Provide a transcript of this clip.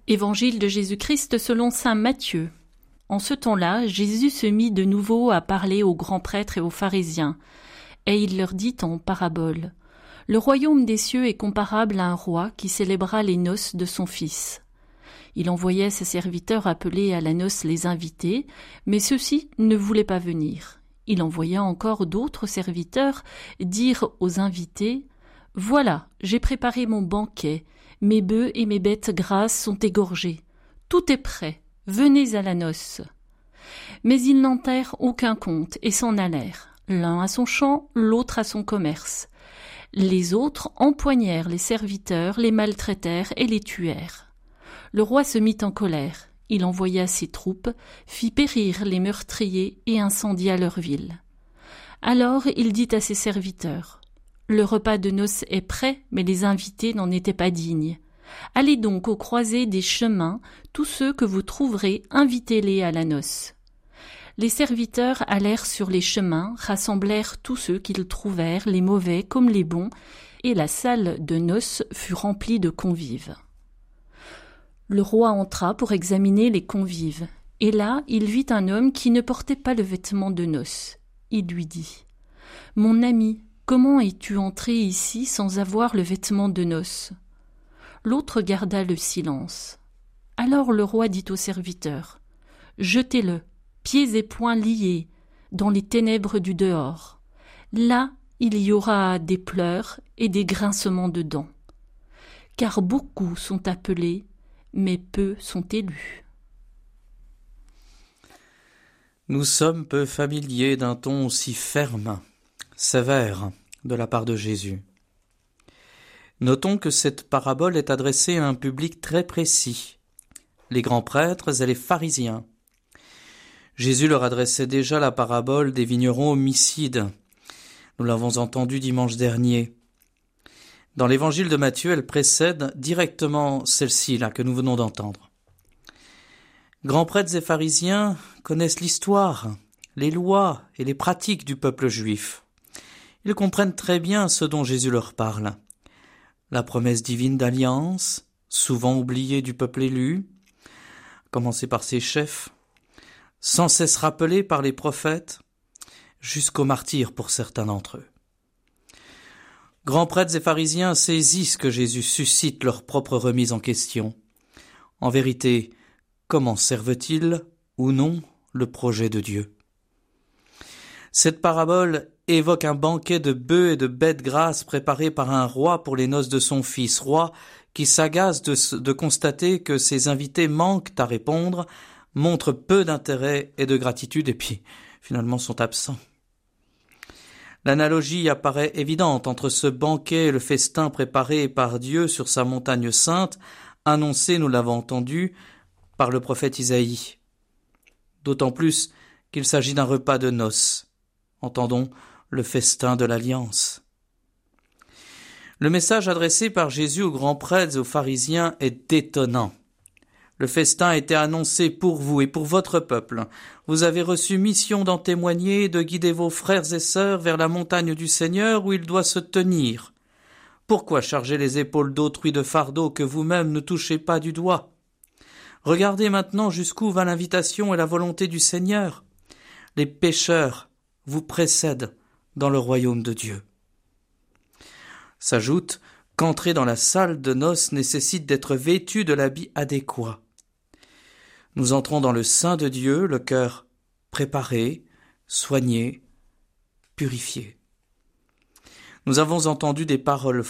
Évangile de Jésus-Christ selon saint Matthieu. En ce temps-là, Jésus se mit de nouveau à parler aux grands prêtres et aux pharisiens, et il leur dit en parabole : Le royaume des cieux est comparable à un roi qui célébra les noces de son fils. Il envoya ses serviteurs appeler à la noce les invités, mais ceux-ci ne voulaient pas venir. Il envoya encore d'autres serviteurs dire aux invités : Voilà, j'ai préparé mon banquet, mes bœufs et mes bêtes grasses sont égorgés. Tout est prêt, venez à la noce. Mais ils n'en tinrent aucun compte et s'en allèrent, l'un à son champ, l'autre à son commerce. Les autres empoignèrent les serviteurs, les maltraitèrent et les tuèrent. Le roi se mit en colère, il envoya ses troupes, fit périr les meurtriers et incendia leur ville. Alors il dit à ses serviteurs : Le repas de noces est prêt, mais les invités n'en étaient pas dignes. Allez donc aux croisées des chemins, tous ceux que vous trouverez, invitez-les à la noce. Les serviteurs allèrent sur les chemins, rassemblèrent tous ceux qu'ils trouvèrent, les mauvais comme les bons, et la salle de noces fut remplie de convives. Le roi entra pour examiner les convives, et là il vit un homme qui ne portait pas le vêtement de noces. Il lui dit : Mon ami, comment es-tu entré ici sans avoir le vêtement de noces ? L'autre garda le silence. Alors le roi dit aux serviteurs : Jetez-le, pieds et poings liés, dans les ténèbres du dehors. Là, il y aura des pleurs et des grincements de dents. Car beaucoup sont appelés, mais peu sont élus. Nous sommes peu familiers d'un ton aussi ferme, sévère, de la part de Jésus. Notons que cette parabole est adressée à un public très précis, les grands prêtres et les pharisiens. Jésus leur adressait déjà la parabole des vignerons homicides. Nous l'avons entendu dimanche dernier. Dans l'évangile de Matthieu, elle précède directement celle-ci là que nous venons d'entendre. Grands prêtres et pharisiens connaissent l'histoire, les lois et les pratiques du peuple juif. Ils comprennent très bien ce dont Jésus leur parle. La promesse divine d'alliance, souvent oubliée du peuple élu, commencée par ses chefs, sans cesse rappelée par les prophètes, jusqu'au martyre pour certains d'entre eux. Grands prêtres et pharisiens saisissent que Jésus suscite leur propre remise en question. En vérité, comment servent-ils ou non le projet de Dieu ? Cette parabole évoque un banquet de bœufs et de bêtes grasses préparé par un roi pour les noces de son fils, roi qui s'agace de constater que ses invités manquent à répondre, montrent peu d'intérêt et de gratitude et puis finalement sont absents. L'analogie apparaît évidente entre ce banquet et le festin préparé par Dieu sur sa montagne sainte, annoncé, nous l'avons entendu, par le prophète Isaïe. D'autant plus qu'il s'agit d'un repas de noces. Entendons le festin de l'Alliance. Le message adressé par Jésus aux grands prêtres et aux pharisiens est étonnant. Le festin a été annoncé pour vous et pour votre peuple. Vous avez reçu mission d'en témoigner et de guider vos frères et sœurs vers la montagne du Seigneur où il doit se tenir. Pourquoi charger les épaules d'autrui de fardeaux que vous-même ne touchez pas du doigt ? Regardez maintenant jusqu'où va l'invitation et la volonté du Seigneur. Les pécheurs vous précèdent dans le royaume de Dieu. S'ajoute qu'entrer dans la salle de noces nécessite d'être vêtu de l'habit adéquat. Nous entrons dans le sein de Dieu, le cœur préparé, soigné, purifié. Nous avons entendu des paroles